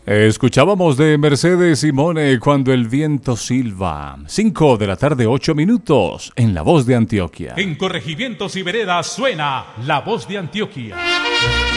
Escuchábamos de Mercedes Simone Cuando el viento silba. 5 de la tarde, 8 minutos, en La Voz de Antioquia. En corregimientos y veredas suena La Voz de Antioquia.